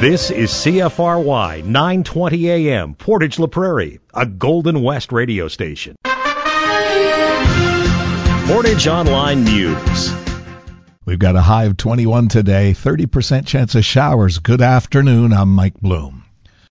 This is CFRY 920 AM, Portage La Prairie, a Golden West radio station. Portage Online News. We've got a high of 21 today, 30% chance of showers. Good afternoon, I'm Mike Bloom.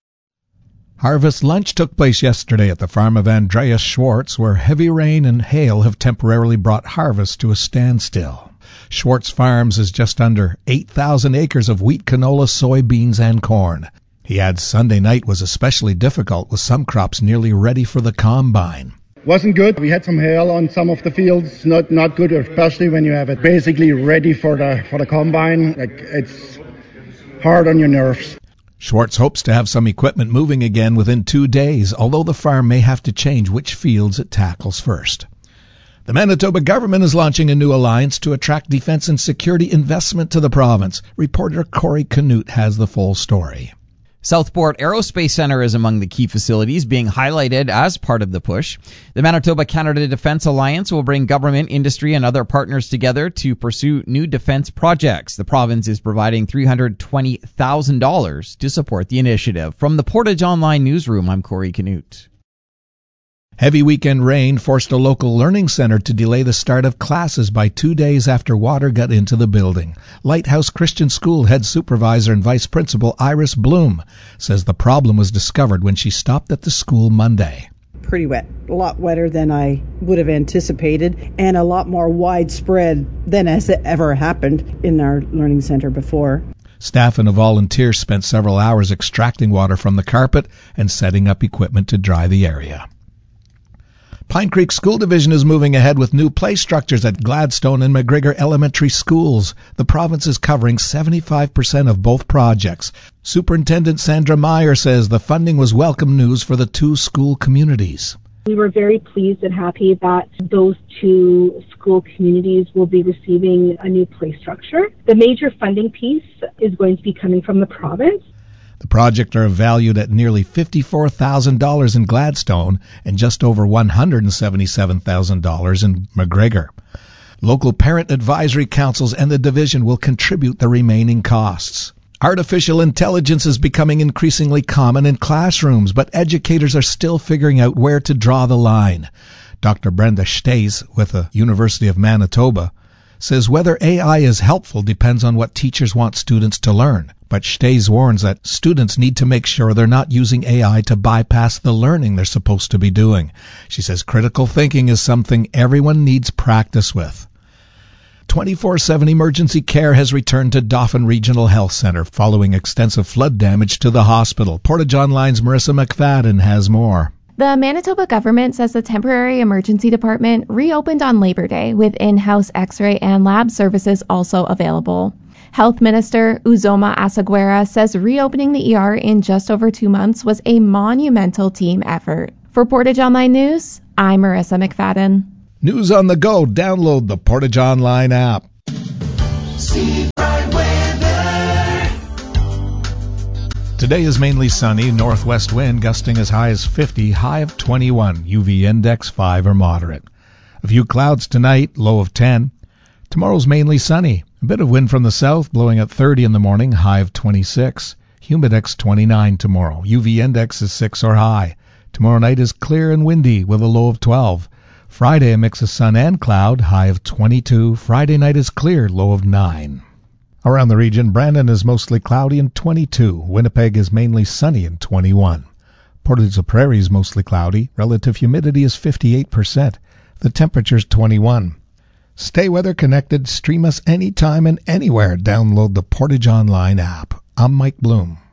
Harvest lunch took place yesterday at the farm of Andreas Schwartz, where heavy rain and hail have temporarily brought harvest to a standstill. Schwartz Farms is just under 8,000 acres of wheat, canola, soybeans, and corn. He adds Sunday night was especially difficult, with some crops nearly ready for the combine. Wasn't good. We had some hail on some of the fields. Not good, especially when you have it basically ready for the combine. It's hard on your nerves. Schwartz hopes to have some equipment moving again within 2 days, although the farm may have to change which fields it tackles first. The Manitoba government is launching a new alliance to attract defense and security investment to the province. Reporter Corey Canute has the full story. Southport Aerospace Centre is among the key facilities being highlighted as part of the push. The Manitoba-Canada Defence Alliance will bring government, industry, and other partners together to pursue new defence projects. The province is providing $320,000 to support the initiative. From the Portage Online Newsroom, I'm Corey Canute. Heavy weekend rain forced a local learning center to delay the start of classes by 2 days after water got into the building. Lighthouse Christian School head supervisor and vice principal Iris Bloom says the problem was discovered when she stopped at the school Monday. Pretty wet, a lot wetter than I would have anticipated, and a lot more widespread than has ever happened in our learning center before. Staff and a volunteer spent several hours extracting water from the carpet and setting up equipment to dry the area. Pine Creek School Division is moving ahead with new play structures at Gladstone and McGregor Elementary Schools. The province is covering 75% of both projects. Superintendent Sandra Meyer says the funding was welcome news for the two school communities. We were very pleased and happy that those two school communities will be receiving a new play structure. The major funding piece is going to be coming from the province. The project are valued at nearly $54,000 in Gladstone and just over $177,000 in McGregor. Local parent advisory councils and the division will contribute the remaining costs. Artificial intelligence is becoming increasingly common in classrooms, but educators are still figuring out where to draw the line. Dr. Brenda Staes with the University of Manitoba says whether AI is helpful depends on what teachers want students to learn. But Staes warns that students need to make sure they're not using AI to bypass the learning they're supposed to be doing. She says critical thinking is something everyone needs practice with. 24/7 emergency care has returned to Dauphin Regional Health Centre following extensive flood damage to the hospital. Portage Online's Marissa McFadden has more. The Manitoba government says the temporary emergency department reopened on Labor Day with in-house x-ray and lab services also available. Health Minister Uzoma Asaguera says reopening the ER in just over 2 months was a monumental team effort. For Portage Online News, I'm Marissa McFadden. News on the go. Download the Portage Online app. Today is mainly sunny, northwest wind gusting as high as 50, high of 21, UV index 5 or moderate. A few clouds tonight, low of 10. Tomorrow's mainly sunny. A bit of wind from the south, blowing at 30 in the morning, high of 26. Humidex 29 tomorrow. UV index is 6 or high. Tomorrow night is clear and windy with a low of 12. Friday, a mix of sun and cloud, high of 22. Friday night is clear, low of 9. Around the region, Brandon is mostly cloudy and 22. Winnipeg is mainly sunny and 21. Portage La Prairie is mostly cloudy. Relative humidity is 58%. The temperature is 21. Stay weather connected. Stream us anytime and anywhere. Download the Portage Online app. I'm Mike Bloom.